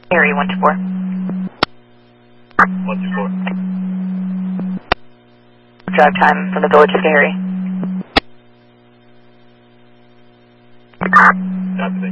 Gary 124. 124. Drive time from the village of Gary. Copy.